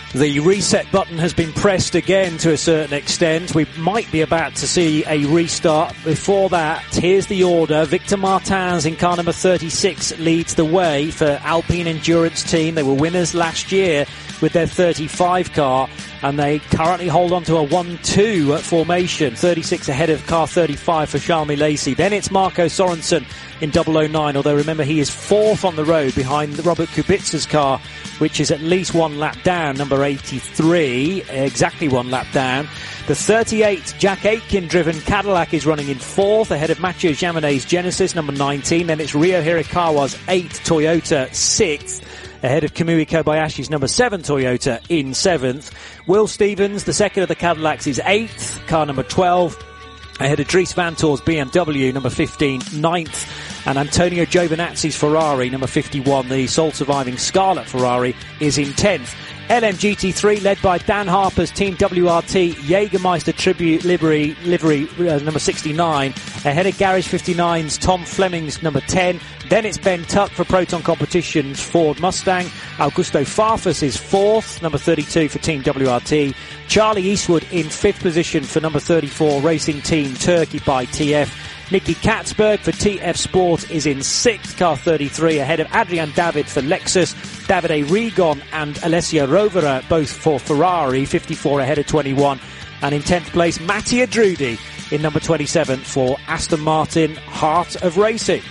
The reset button has been pressed again to a certain extent. We might be about to see a restart. Before that, here's the order. Victor Martins in car number 36 leads the way for Alpine Endurance Team. They were winners last year with their 35 car, and they currently hold on to a 1-2 formation. 36 ahead of car 35 for Charles Lacey. Then it's Marco Sorensen in 009, although remember he is fourth on the road behind Robert Kubica's car, which is at least one lap down, number 83, exactly one lap down. The 38 Jack Aitken-driven Cadillac is running in fourth, ahead of Mathieu Jaminet's Genesis, number 19. Then it's Ryo Hirakawa's 8th Toyota, 6th, ahead of Kamui Kobayashi's number 7 Toyota in 7th. Will Stevens, the second of the Cadillacs, is 8th, car number 12, ahead of Dries Vanthoor's BMW, number 15, 9th. And Antonio Giovinazzi's Ferrari, number 51, the sole surviving Scarlet Ferrari, is in 10th. LMGT3, led by Dan Harper's Team WRT Jägermeister Tribute livery number 69, ahead of Garage 59's Tom Fleming's number 10. Then it's Ben Tuck for Proton Competition's Ford Mustang. Augusto Farfus is 4th, number 32 for Team WRT. Charlie Eastwood in 5th position for number 34 Racing Team Turkey by TF. Nicky Katzberg for TF Sport is in 6th, car 33, ahead of Adrian David for Lexus, Davide Rigon and Alessio Rovera, both for Ferrari, 54 ahead of 21. And in 10th place, Mattia Drudi in number 27 for Aston Martin, Heart of Racing.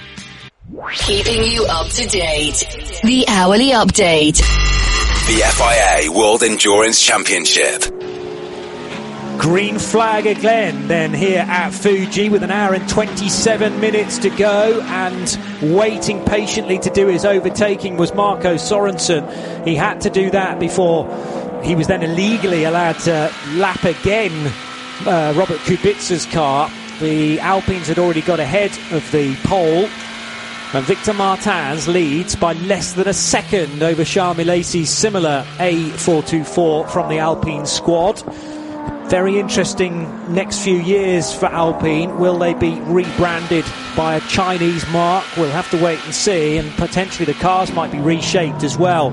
Keeping you up to date. The Hourly Update. The FIA World Endurance Championship. Green flag again then here at Fuji with an hour and 27 minutes to go, and waiting patiently to do his overtaking was Marco Sorensen. He had to do that before he was then illegally allowed to lap again Robert Kubica's car. The Alpines had already got ahead of the pole, and Victor Martins leads by less than a second over Charles Lacey's similar A424 from the Alpine squad. Very interesting next few years for Alpine. Will they be rebranded by a Chinese mark? We'll have to wait and see, and potentially the cars might be reshaped as well.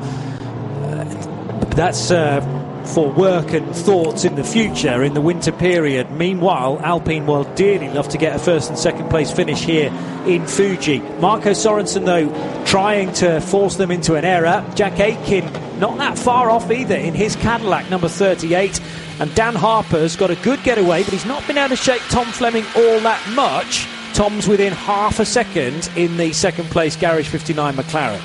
That's for work and thoughts in the future, in the winter period. Meanwhile, Alpine will dearly love to get a first and second place finish here in Fuji. Marco Sorensen, though, trying to force them into an error. Jack Aitken not that far off either in his Cadillac, number 38. And Dan Harper's got a good getaway, but he's not been able to shake Tom Fleming all that much. Tom's within half a second in the second place Garage 59 McLaren.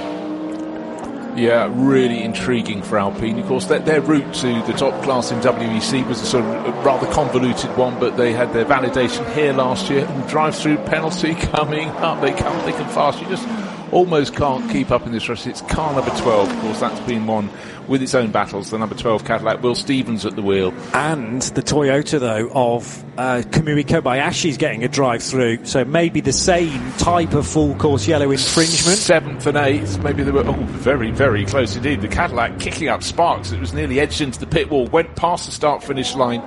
Yeah, really intriguing for Alpine. Of course, their route to the top class in WEC was a sort of rather convoluted one, but they had their validation here last year, and drive-through penalty coming up. They come thick and fast. You just almost can't keep up in this race. It's car number 12, of course, that's been one with its own battles, the number 12 Cadillac. Will Stevens at the wheel. And the Toyota, though, of Kamui Kobayashi's getting a drive-through, so maybe the same type of full-course yellow infringement. 7th and 8th, maybe they were very, very close indeed. The Cadillac kicking up sparks. It was nearly edged into the pit wall, went past the start-finish line.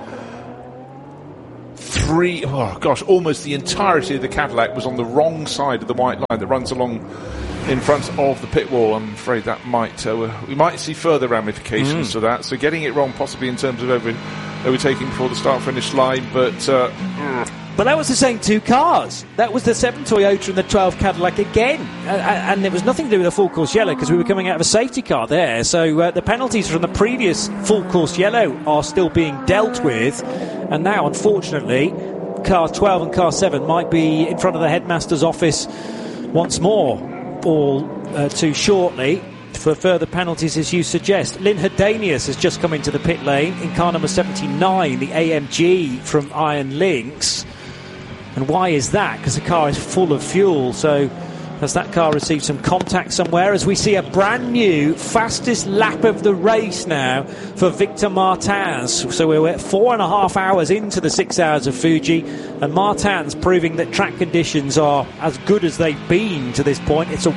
Almost the entirety of the Cadillac was on the wrong side of the white line that runs along in front of the pit wall. I'm afraid that we might see further ramifications to that. So getting it wrong possibly in terms of overtaking before the start-finish line, but that was the same two cars. That was the 7 Toyota and the 12 Cadillac again. And it was nothing to do with the full course yellow, because we were coming out of a safety car there. So the penalties from the previous full course yellow are still being dealt with. And now, unfortunately, car 12 and car 7 might be in front of the headmaster's office once more, all too shortly, for further penalties, as you suggest. Lynn Herdanius has just come into the pit lane in car number 79, the AMG from Iron Lynx. And why is that? Because the car is full of fuel. So has that car received some contact somewhere? As we see a brand new fastest lap of the race now for Victor Martins. So we're 4.5 hours into the 6 hours of Fuji, and Martins proving that track conditions are as good as they've been to this point. It's a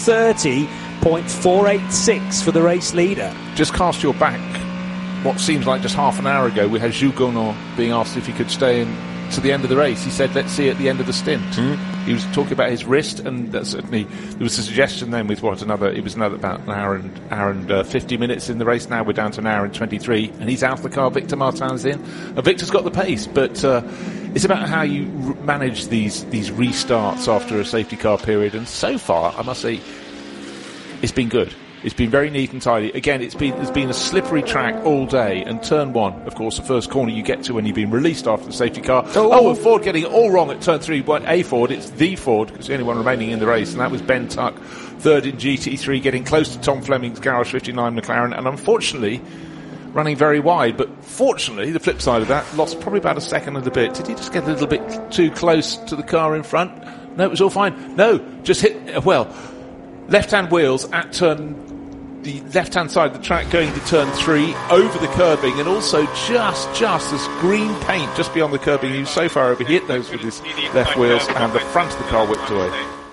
1:30.486 for the race leader. Just cast your back what seems like just half an hour ago. We had Jules Gonon being asked if he could stay in to the end of the race. He said, let's see at the end of the stint. He was talking about his wrist, and that certainly there was a suggestion then with it was another about an hour and 50 minutes in the race. Now we're down to an hour and 23, and he's out of the car. Victor Martin's in, and Victor's got the pace, but it's about how you manage these restarts after a safety car period. And so far, I must say, it's been good. It's been very neat and tidy. Again, there's been a slippery track all day, and turn 1, of course, the first corner you get to when you've been released after the safety car. And Ford getting it all wrong at turn 3. A Ford, it's the Ford, because the only one remaining in the race, and that was Ben Tuck, third in GT3, getting close to Tom Fleming's Garage 59 McLaren, and unfortunately running very wide. But fortunately, the flip side of that, lost probably about a second and a bit. Did he just get a little bit too close to the car in front? No, it was all fine. No, just hit, left-hand wheels at the left-hand side of the track going to turn 3, over the curbing, and also just this green paint just beyond the curbing. He was so far over, he hit those with his left wheels, and the front of the car whipped away.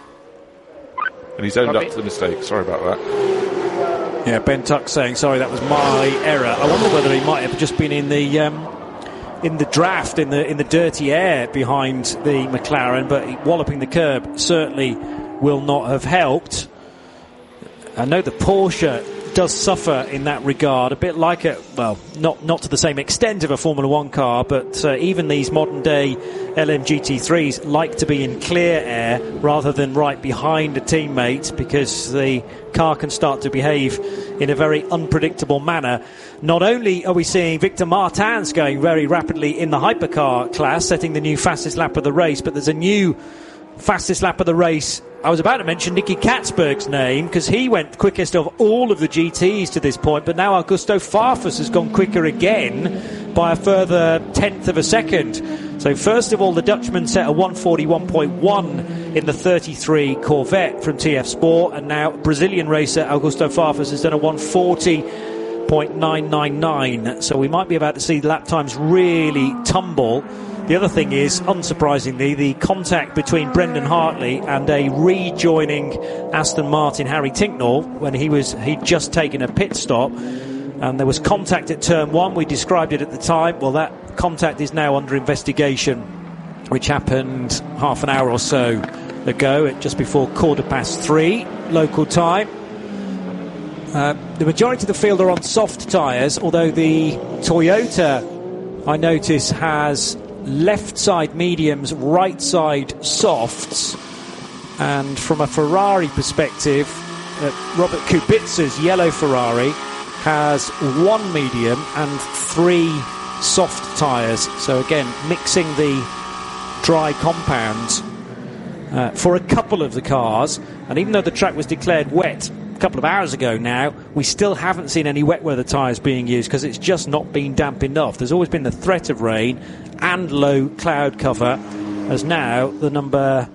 And he's owned up to the mistake. Sorry about that. Yeah, Ben Tuck saying, sorry, that was my error. I wonder whether he might have just been in the draft, in the dirty air behind the McLaren, but walloping the curb certainly will not have helped. I know the Porsche does suffer in that regard, a bit like not to the same extent of a Formula 1 car, but even these modern day LMGT3s like to be in clear air rather than right behind a teammate, because the car can start to behave in a very unpredictable manner. Not only are we seeing Victor Martins going very rapidly in the hypercar class, setting the new fastest lap of the race, but there's a new fastest lap of the race. I was about to mention Nicky Katzberg's name, because he went quickest of all of the GTs to this point, but now Augusto Farfus has gone quicker again by a further tenth of a second. So first of all, the Dutchman set a 141.1 in the 33 Corvette from TF Sport, and now Brazilian racer Augusto Farfus has done a 140.999. So we might be about to see lap times really tumble. The other thing is, unsurprisingly, the contact between Brendan Hartley and a rejoining Aston Martin Harry Tincknell when he'd just taken a pit stop, and there was contact at turn 1. We described it at the time. Well, that contact is now under investigation, which happened half an hour or so ago, at just before 3:15 local time. The majority of the field are on soft tyres, although the Toyota, I notice, has left side mediums, right side softs, and from a Ferrari perspective, Robert Kubica's yellow Ferrari has 1 medium and 3 soft tyres. So again, mixing the dry compounds for a couple of the cars, and even though the track was declared wet a couple of hours ago now, we still haven't seen any wet weather tyres being used, because it's just not been damp enough. There's always been the threat of rain and low cloud cover, as now the number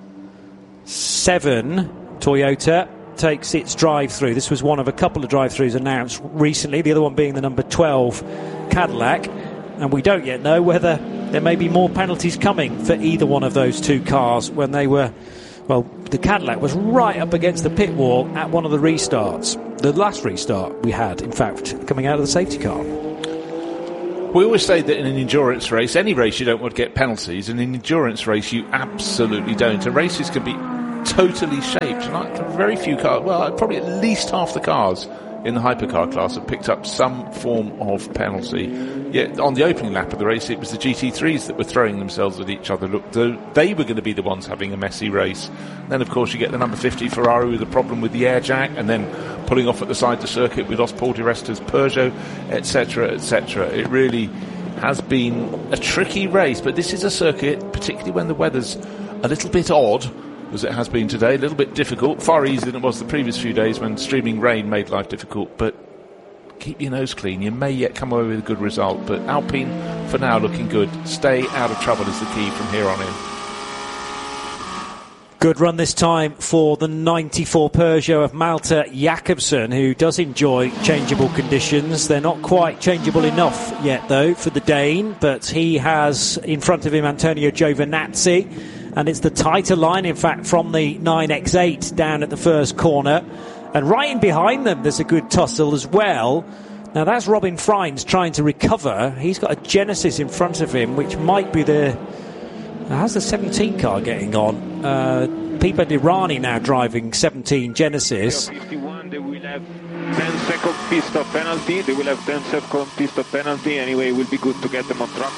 7 Toyota takes its drive-through. This was one of a couple of drive-throughs announced recently, the other one being the number 12 Cadillac, and we don't yet know whether there may be more penalties coming for either one of those two cars. When they were, the Cadillac was right up against the pit wall at one of the restarts, the last restart we had, in fact, coming out of the safety car. We always say that in an endurance race, any race, you don't want to get penalties. In an endurance race, you absolutely don't. And races can be totally shaped. Like very few cars, probably at least half the cars in the hypercar class have picked up some form of penalty. Yet on the opening lap of the race, it was the GT3s that were throwing themselves at each other. Look, they were going to be the ones having a messy race. Then, of course, you get the number 50 Ferrari with a problem with the air jack, and then pulling off at the side of the circuit. We lost Paul Di Resta's Peugeot, etc., etc. It really has been a tricky race, but this is a circuit, particularly when the weather's a little bit odd, as it has been today, a little bit difficult, far easier than it was the previous few days when streaming rain made life difficult, but keep your nose clean. You may yet come away with a good result, but Alpine, for now, looking good. Stay out of trouble is the key from here on in. Good run this time for the 94 Peugeot of Malte Jakobsen, who does enjoy changeable conditions. They're not quite changeable enough yet, though, for the Dane, but he has in front of him Antonio Giovinazzi, and it's the tighter line, in fact, from the 9X8 down at the first corner. And right in behind them, there's a good tussle as well. Now, that's Robin Freins trying to recover. He's got a Genesis in front of him, which might be the How's the 17 car getting on? Pipa Dirani now driving 17 Genesis. 51, they will have 10-second pit stop penalty. They will have 10-second pit stop penalty. Anyway, it will be good to get them on track.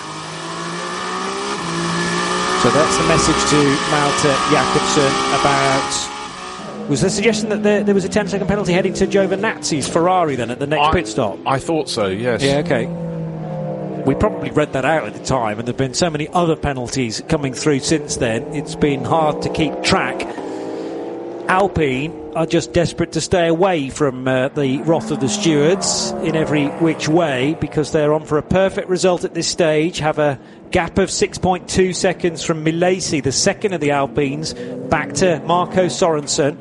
So that's the message to Malte Jakobsen about... Was there a suggestion that there was a 10-second penalty heading to Giovinazzi's Ferrari then at the next pit stop? I thought so, yes. Yeah, okay. We probably read that out at the time, and there have been so many other penalties coming through since then, it's been hard to keep track. Alpine are just desperate to stay away from the wrath of the stewards in every which way, because they're on for a perfect result at this stage, have a gap of 6.2 seconds from Milesi, the second of the Alpines, back to Marco Sorensen,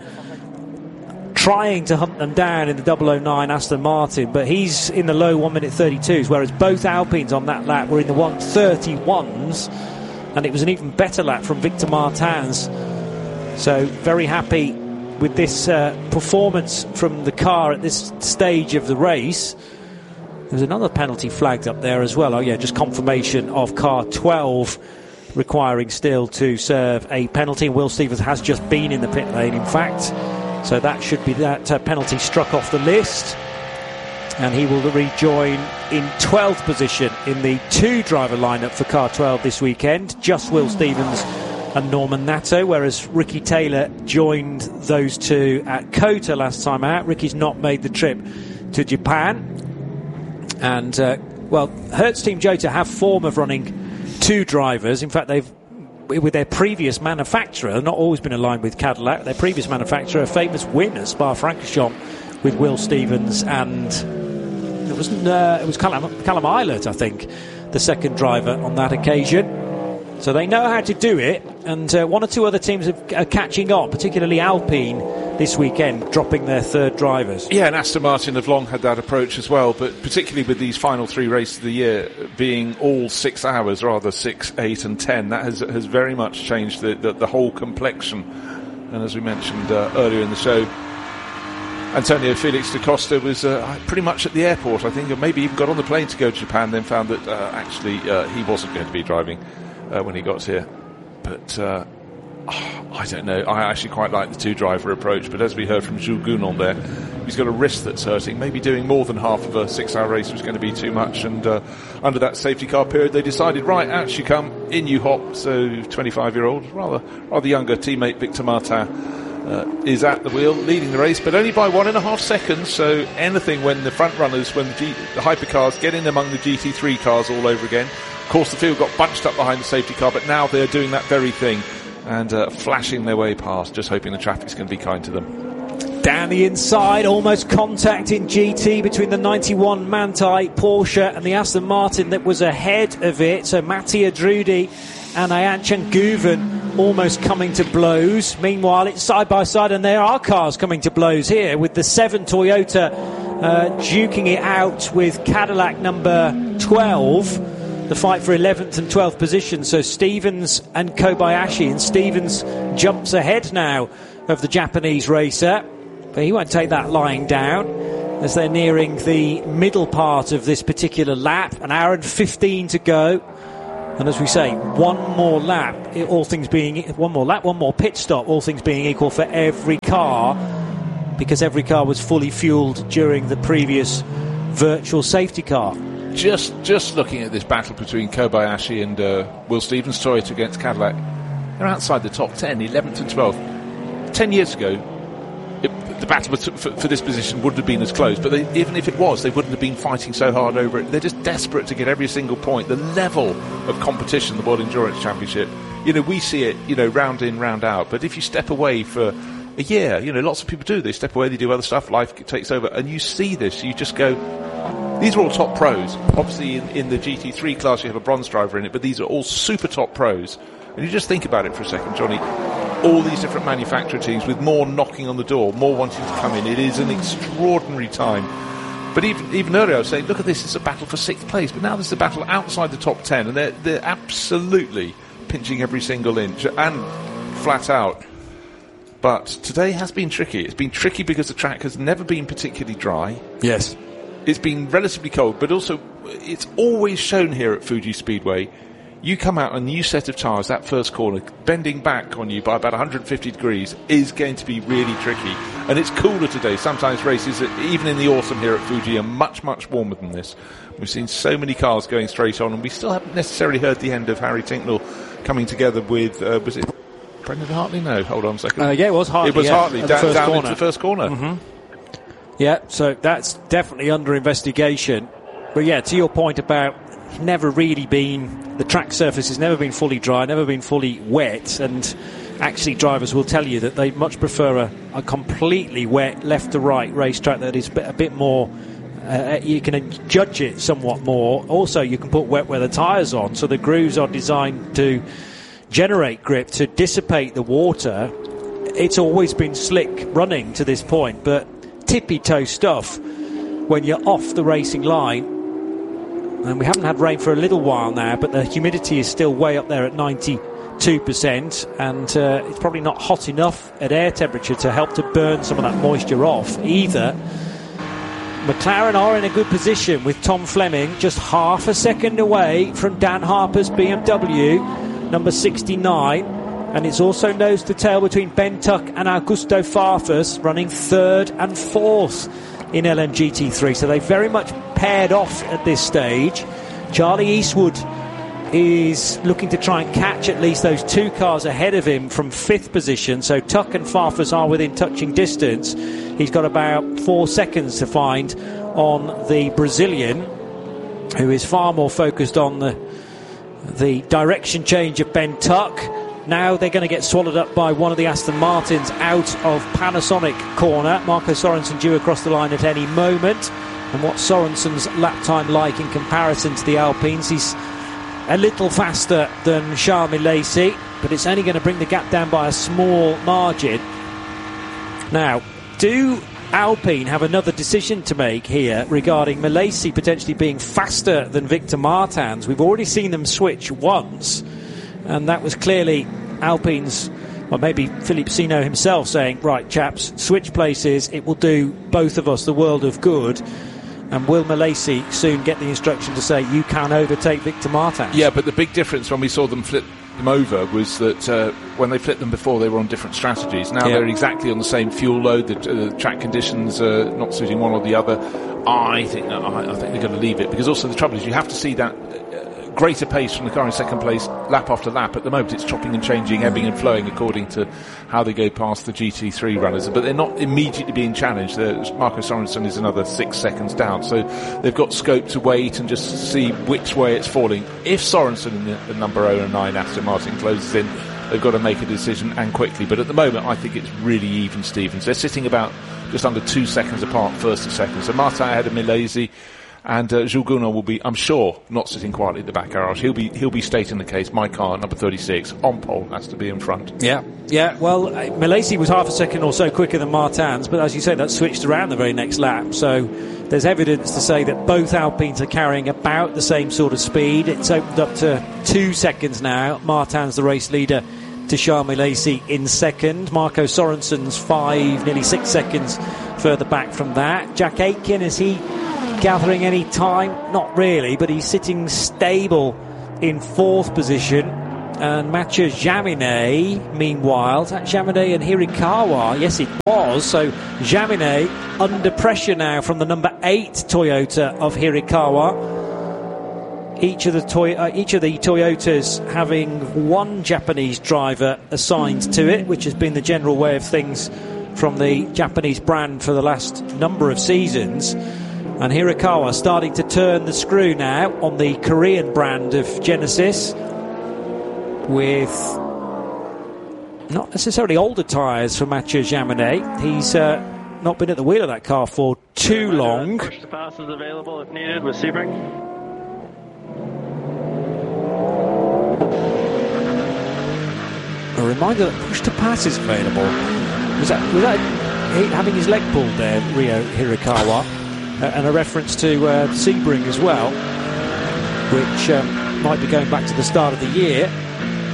trying to hunt them down in the 009 Aston Martin, but he's in the low 1 minute 32s, whereas both Alpines on that lap were in the 1:31s, and it was an even better lap from Victor Martins. So very happy with this performance from the car at this stage of the race. There's another penalty flagged up there as well. Oh yeah, just confirmation of car 12 requiring still to serve a penalty. Will Stevens has just been in the pit lane, in fact. So that should be that penalty struck off the list. And he will rejoin in 12th position in the 2-driver lineup for car 12 this weekend. Just Will Stevens and Norman Nato, whereas Ricky Taylor joined those two at COTA last time out. Ricky's not made the trip to Japan. And, Hertz Team Jota have form of running 2 drivers. In fact, they've, with their previous manufacturer, not always been aligned with Cadillac, their previous manufacturer, a famous win at Spa-Francorchamps with Will Stevens, and it was Callum Eilert, I think, the second driver on that occasion. So they know how to do it, and one or two other teams are catching up, particularly Alpine this weekend, dropping their third drivers. Yeah, and Aston Martin have long had that approach as well, but particularly with these final 3 races of the year being all 6 hours, rather 6, 8 and 10, that has very much changed the whole complexion. And as we mentioned earlier in the show, Antonio Felix da Costa was pretty much at the airport, I think, or maybe even got on the plane to go to Japan, then found that actually he wasn't going to be driving when he got here. But I don't know. I actually quite like the 2-driver approach, but as we heard from Jules Gounon there, he's got a wrist that's hurting. Maybe doing more than half of a 6-hour race was going to be too much, and under that safety car period they decided, right, out you come, in you hop. So 25-year-old, rather younger teammate Victor Martin is at the wheel, leading the race, but only by 1.5 seconds. So anything when the front runners, when the hypercars get in among the GT3 cars all over again. Of course, the field got bunched up behind the safety car, but now they're doing that very thing and flashing their way past, just hoping the traffic's going to be kind to them. Down the inside, almost contact in GT between the 91 Manthey Porsche and the Aston Martin that was ahead of it. So Mattia Drudi and Ayhancan Guven almost coming to blows. Meanwhile, it's side by side, and there are cars coming to blows here with the 7 Toyota duking it out with Cadillac number 12. The fight for 11th and 12th position. So Stevens and Kobayashi, and Stevens jumps ahead now of the Japanese racer, but he won't take that lying down as they're nearing the middle part of this particular lap. 1 hour and 15 to go, and as we say, one more pit stop, all things being equal for every car, because every car was fully fueled during the previous virtual safety car. Just looking at this battle between Kobayashi and Will Stevens, Toyota against Cadillac, they're outside the top 10, 11th and 12th. 10 years ago, the battle for this position wouldn't have been as close, but even if it was, they wouldn't have been fighting so hard over it. They're just desperate to get every single point. The level of competition, the World Endurance Championship, we see it, round in, round out, but if you step away for a year, lots of people do, they step away, they do other stuff, life takes over, and you see this, you just go, these are all top pros. Obviously, in the GT3 class, you have a bronze driver in it, but these are all super top pros. And you just think about it for a second, Johnny. All these different manufacturer teams with more knocking on the door, more wanting to come in. It is an extraordinary time. But even earlier, I was saying, look at this, it's a battle for 6th place. But now there's a battle outside the top 10, and they're absolutely pinching every single inch and flat out. But today has been tricky. It's been tricky because the track has never been particularly dry. Yes. It's been relatively cold, but also it's always shown here at Fuji Speedway You come out a new set of tyres, that first corner, bending back on you by about 150 degrees is going to be really tricky. And it's cooler today. Sometimes races, even in the autumn here at Fuji, are much, much warmer than this. We've seen so many cars going straight on, and we still haven't necessarily heard the end of Harry Tincknell coming together with, was it Brendan Hartley? No, hold on a second. Yeah, it was Hartley. It was Hartley, down into the first corner. Mm-hmm. Yeah, so that's definitely under investigation. But yeah, to your point about the track surface has never been fully dry, never been fully wet, and actually drivers will tell you that they much prefer a completely wet left to right racetrack that is a bit more, you can judge it somewhat more. Also, you can put wet weather tyres on, so the grooves are designed to generate grip, to dissipate the water. It's always been slick running to this point, but tippy toe stuff when you're off the racing line. And we haven't had rain for a little while now, but the humidity is still way up there at 92%, and it's probably not hot enough at air temperature to help to burn some of that moisture off either. McLaren are in a good position with Tom Fleming just half a second away from Dan Harper's BMW, number 69, and it's also nose to tail between Ben Tuck and Augusto Farfus, running third and fourth in LMGT3, so they very much paired off at this stage. Charlie Eastwood is looking to try and catch at least those two cars ahead of him from fifth position, so Tuck and Farfus are within touching distance. He's got about 4 seconds to find on the Brazilian, who is far more focused on the direction change of Ben Tuck. Now they're going to get swallowed up by one of the Aston Martins out of Panasonic corner. Marco Sorensen due across the line at any moment. And what's Sorensen's lap time like in comparison to the Alpines? He's a little faster than Charles Milesi, but it's only going to bring the gap down by a small margin. Now, do Alpine have another decision to make here regarding Milesi potentially being faster than Victor Martins? We've already seen them switch once, and that was clearly Alpine's, or maybe Philippe Sino himself saying, right chaps, switch places, it will do both of us the world of good. And will Milesi soon get the instruction to say you can overtake Victor Martins? Yeah, but the big difference when we saw them flip them over was that when they flipped them before, they were on different strategies. Now they're exactly on the same fuel load. The track conditions are not suiting one or the other. I think they're going to leave it, because also the trouble is you have to see that greater pace from the car in second place lap after lap. At the moment it's chopping and changing, ebbing and flowing according to how they go past the GT3 runners, but they're not immediately being challenged. Marco Sorensen is another 6 seconds down, so they've got scope to wait and just see which way it's falling. If Sorensen in the number 09 Aston Martin closes in, they've got to make a decision, and quickly. But at the moment I think it's really even Stevens. They're sitting about just under 2 seconds apart, first and second. So Martin ahead of Milesi, and Jules Gounon will be, I'm sure, not sitting quietly at the back garage. He'll be stating the case. My car, number 36, on pole, has to be in front. Yeah. Well, Milesi was half a second or so quicker than Martins, but as you say, that switched around the very next lap. So there's evidence to say that both Alpines are carrying about the same sort of speed. It's opened up to 2 seconds now. Martins, the race leader, to Charles Milesi in second. Marco Sorensen's 5, nearly 6 seconds further back from that. Jack Aitken, is he gathering any time? Not really, but he's sitting stable in fourth position. And Mathieu Jaminet, meanwhile, is that Jaminet and Hirakawa? Yes, it was. So Jaminet under pressure now from the number 8 Toyota of Hirakawa. Each of the Toyotas having one Japanese driver assigned to it, which has been the general way of things from the Japanese brand for the last number of seasons. And Hirakawa starting to turn the screw now on the Korean brand of Genesis, with not necessarily older tyres for Mathieu Jaminet. He's not been at the wheel of that car for too long. Push to pass is available if needed with Sebring. A reminder that push to pass is available. Was that having his leg pulled there, Ryo Hirakawa? And a reference to Sebring as well, which might be going back to the start of the year.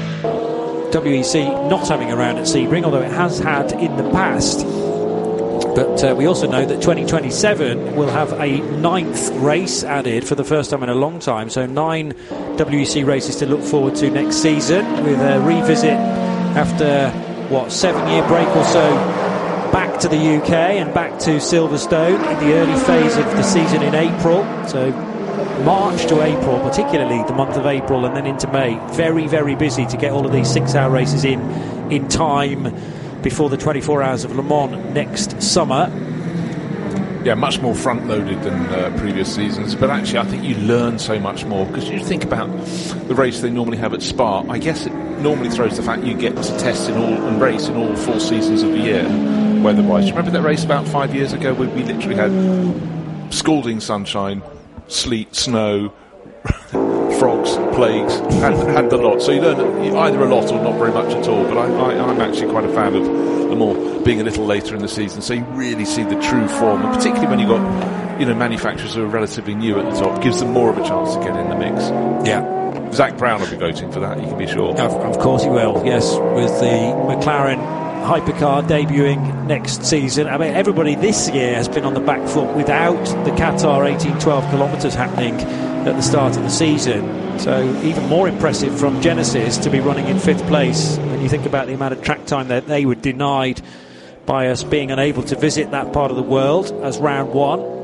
WEC not having a round at Sebring, although it has had in the past. But we also know that 2027 will have a 9th race added for the first time in a long time. So 9 WEC races to look forward to next season, with a revisit after, 7-year break or so, back to the UK and back to Silverstone in the early phase of the season in April. So March to April, particularly the month of April, and then into May. Very, very busy to get all of these 6-hour races in time before the 24 Hours of Le Mans next summer. Yeah, much more front-loaded than previous seasons, but actually I think you learn so much more, because you think about the race they normally have at Spa. I guess it normally throws the fact you get to test and race in all 4 seasons of the year, weather-wise. Do you remember that race about 5 years ago where we literally had scalding sunshine, sleet, snow, frogs, plagues, had the lot. So you learn either a lot or not very much at all. But I'm actually quite a fan of Le Mans being a little later in the season, so you really see the true form, and particularly when you've got manufacturers who are relatively new at the top, gives them more of a chance to get in the mix. Yeah, Zach Brown will be voting for that, you can be sure. Of course he will, yes, with the McLaren hypercar debuting next season. I mean, everybody this year has been on the back foot without the Qatar 18-12 kilometres happening at the start of the season. So even more impressive from Genesis to be running in 5th place when you think about the amount of track time that they were denied by us being unable to visit that part of the world as round 1.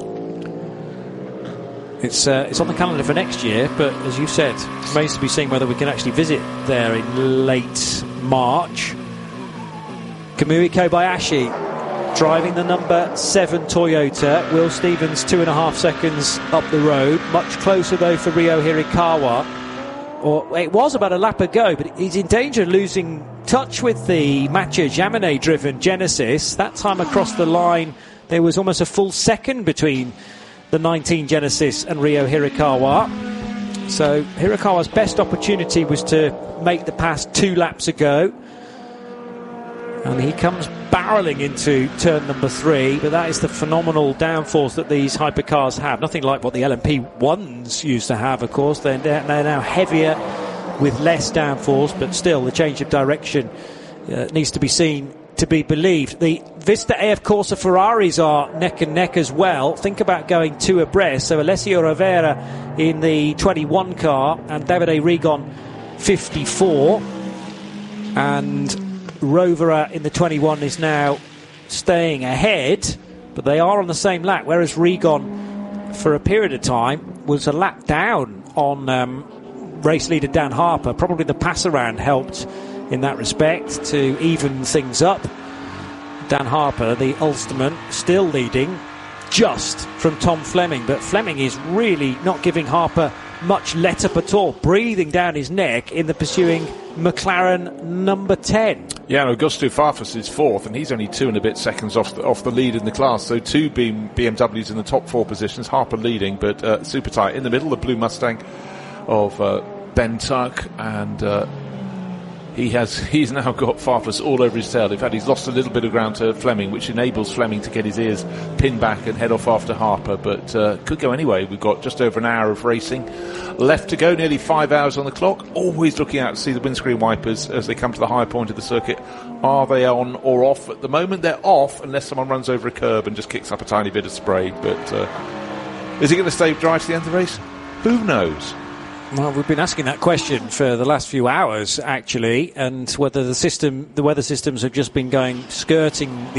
It's on the calendar for next year, but as you said, it remains to be seen whether we can actually visit there in late March. Kamui Kobayashi driving the number 7 Toyota. Will Stevens 2.5 seconds up the road. Much closer though for Ryo Hirakawa. Or it was about a lap ago, but he's in danger of losing touch with the Mathieu Jaminet driven Genesis. That time across the line there was almost a full second between the 19 Genesis and Ryo Hirakawa. So Hirakawa's best opportunity was to make the pass 2 laps ago. And he comes barrelling into turn number 3, but that is the phenomenal downforce that these hypercars have. Nothing like what the LMP1s used to have, of course. They're now heavier with less downforce, but still the change of direction needs to be seen to be believed. The Vista AF Corsa Ferraris are neck and neck as well. Think about going 2 abreast. So Alessio Rovera in the 21 car and Davide Rigon 54. And Rovera in the 21 is now staying ahead, but they are on the same lap, whereas Rigon for a period of time was a lap down on race leader Dan Harper. Probably the pass around helped in that respect to even things up. Dan Harper, the Ulsterman, still leading just from Tom Fleming, but Fleming is really not giving Harper much let up at all, breathing down his neck in the pursuing McLaren number 10. Yeah, and Augusto Farfus is 4th, and he's only 2 and a bit seconds off the lead in the class. So 2 BMWs in the top 4 positions, Harper leading, but super tight. In the middle, the blue Mustang of Ben Tuck, and he's now got Farfus all over his tail. In fact, he's lost a little bit of ground to Fleming, which enables Fleming to get his ears pinned back and head off after Harper, but could go anyway. We've got just over an hour of racing left to go, nearly 5 hours on the clock. Always looking out to see the windscreen wipers as they come to the high point of the circuit. Are they on or off? At the moment they're off, unless someone runs over a curb and just kicks up a tiny bit of spray. But is he going to stay dry to the end of the race? Who knows? Well, we've been asking that question for the last few hours, actually, and whether the weather systems have just been skirting the